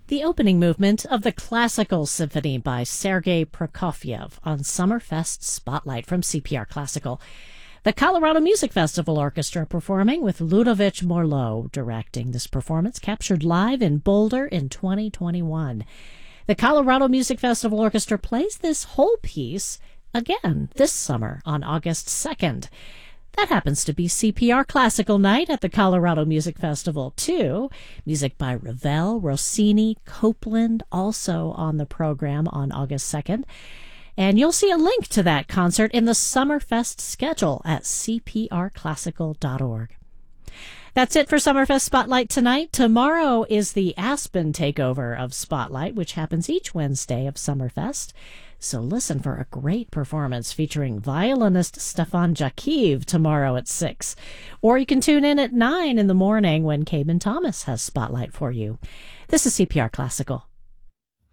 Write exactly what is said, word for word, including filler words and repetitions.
the opening movement of the Classical Symphony by Sergei Prokofiev on Summerfest Spotlight from C P R Classical. The Colorado Music Festival Orchestra performing with Ludovic Morlot directing this performance, captured live in Boulder in twenty twenty-one. The Colorado Music Festival Orchestra plays this whole piece again this summer on August second. That happens to be C P R Classical Night at the Colorado Music Festival, too. Music by Ravel, Rossini, Copland, also on the program on August second. And you'll see a link to that concert in the Summerfest schedule at c p r classical dot org. That's it for Summerfest Spotlight tonight. Tomorrow is the Aspen takeover of Spotlight, which happens each Wednesday of Summerfest. So listen for a great performance featuring violinist Stefan Jakiv tomorrow at six. Or you can tune in at nine in the morning when Cayman Thomas has Spotlight for you. This is C P R Classical.